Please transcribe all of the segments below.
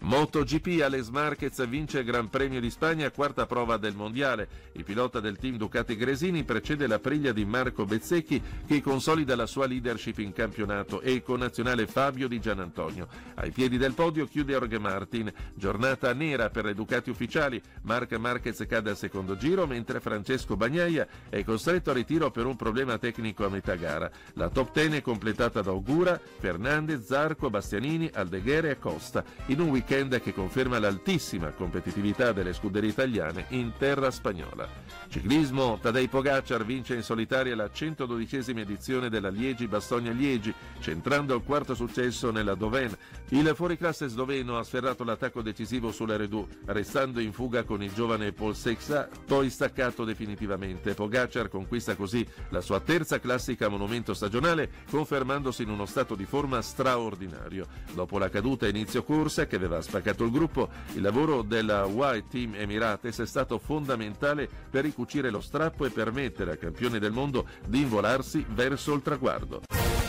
MotoGP, Alex Marquez vince il Gran Premio di Spagna, quarta prova del mondiale. Il pilota del team Ducati Gresini precede la priglia di Marco Bezzecchi, che consolida la sua leadership in campionato, e il connazionale Fabio Di Gianantonio. Ai piedi del podio chiude Jorge Martin. Giornata nera per le Ducati ufficiali. Marc Marquez cade al secondo giro, mentre Francesco Bagnaia è costretto a ritiro per un problema tecnico a metà gara. La top 10 è completata da Ogura, Fernandez, Zarco, Bastianini, Aldeguer e Costa, in un weekend che conferma l'altissima competitività delle scuderie italiane in terra spagnola. Ciclismo, Tadej Pogacar vince in solitaria la 112esima edizione della Liegi-Bastogne-Liegi, centrando il quarto successo nella Dauphiné. Il fuoriclasse sloveno ha sferrato l'attacco decisivo sulla Redù, restando in fuga con il giovane Paul Sexa, poi staccato definitivamente. Pogacar conquista così la sua terza classica monumento stagionale, confermandosi in uno stato di forma straordinario. Dopo la caduta a inizio corsa che aveva spaccato il gruppo, il lavoro della White Team Emirates è stato fondamentale per ricucire lo strappo e permettere al campione del mondo di involarsi verso il traguardo.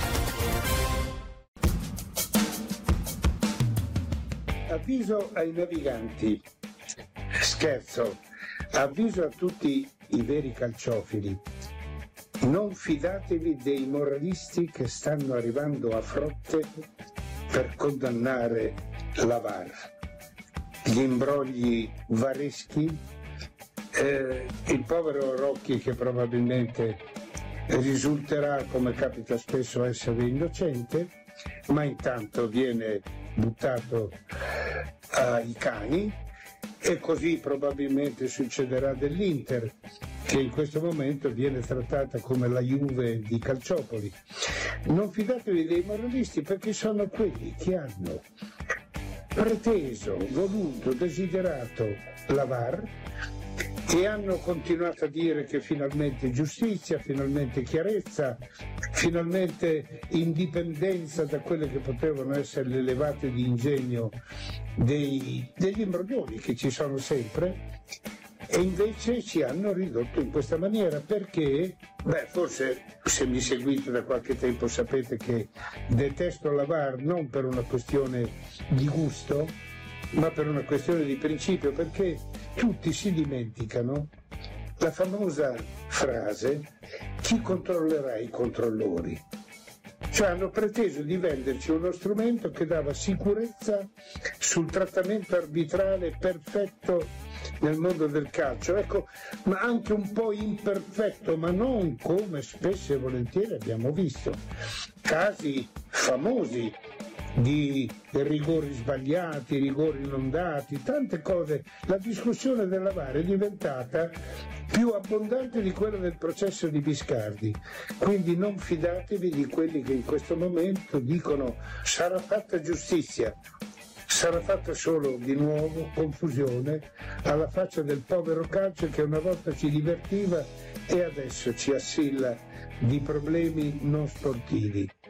Avviso ai naviganti, scherzo, avviso a tutti i veri calciofili: non fidatevi dei moralisti che stanno arrivando a frotte per condannare la VAR. Gli imbrogli vareschi, il povero Rocchi che probabilmente risulterà, come capita spesso, essere innocente, ma intanto viene buttato ai cani, e così probabilmente succederà dell'Inter, che in questo momento viene trattata come la Juve di Calciopoli. Non fidatevi dei moralisti, perché sono quelli che hanno preteso, voluto, desiderato la VAR, e hanno continuato a dire che finalmente giustizia, finalmente chiarezza, finalmente indipendenza da quelle che potevano essere le levate di ingegno degli imbroglioni che ci sono sempre, e invece ci hanno ridotto in questa maniera. Perché? Forse se mi seguite da qualche tempo sapete che detesto la VAR non per una questione di gusto, ma per una questione di principio, perché tutti si dimenticano la famosa frase: chi controllerà i controllori? Cioè hanno preteso di venderci uno strumento che dava sicurezza sul trattamento arbitrale perfetto nel mondo del calcio, ecco, ma anche un po' imperfetto, ma non come spesso e volentieri abbiamo visto. Casi famosi di rigori sbagliati, rigori non dati, tante cose. La discussione della VAR è diventata più abbondante di quella del processo di Biscardi, quindi non fidatevi di quelli che in questo momento dicono sarà fatta giustizia. Sarà fatta solo di nuovo confusione alla faccia del povero calcio che una volta ci divertiva e adesso ci assilla di problemi non sportivi.